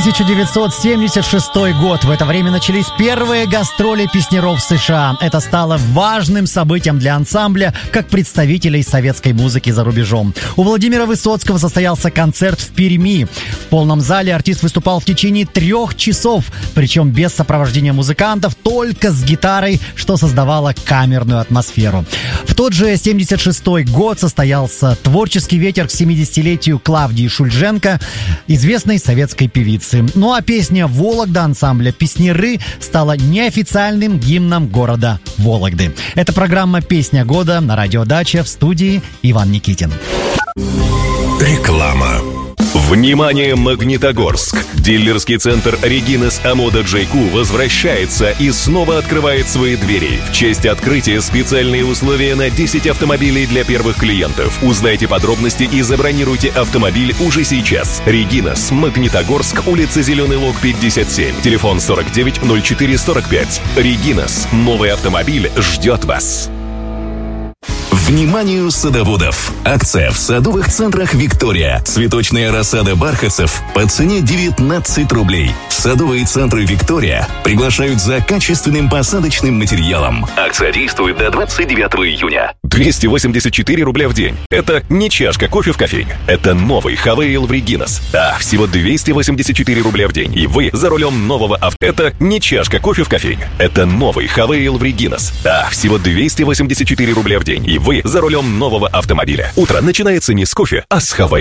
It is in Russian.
1976 год. В это время начались первые гастроли песняров в США. Это стало важным событием для ансамбля, как представителей советской музыки за рубежом. У Владимира Высоцкого состоялся концерт в Перми. В полном зале артист выступал в течение 3 часов, причем без сопровождения музыкантов, только с гитарой, что создавало камерную атмосферу. В тот же 1976 год состоялся творческий вечер к 70-летию Клавдии Шульженко, известной советской певицы. Ну а песня «Вологда» ансамбля «Песняры» стала неофициальным гимном города Вологды. Это программа «Песня года» на радио «Дача», в студии Иван Никитин. Реклама. Внимание, Магнитогорск! Дилерский центр «Регинас Амода Джейку» возвращается и снова открывает свои двери. В честь открытия специальные условия на 10 автомобилей для первых клиентов. Узнайте подробности и забронируйте автомобиль уже сейчас. «Регинас», Магнитогорск, улица Зеленый Лог, 57. Телефон 49 04 45. «Регинас». Новый автомобиль ждет вас. Вниманию садоводов! Акция в садовых центрах «Виктория». Цветочная рассада бархатцев по цене 19 рублей. Садовые центры «Виктория» приглашают за качественным посадочным материалом. Акция действует до 29 июня. 284 рубля в день. Это не чашка кофе в кофейне. Это новый Хавейл в Регинас. Всего 284 рубля в день. И вы за рулем нового авто. Это не чашка кофе в кофейне. Это новый Хавейл в Регинас. Всего 284 рубля в день. И вы за рулем нового автомобиля. Утро начинается не с кофе, а с Хавейл.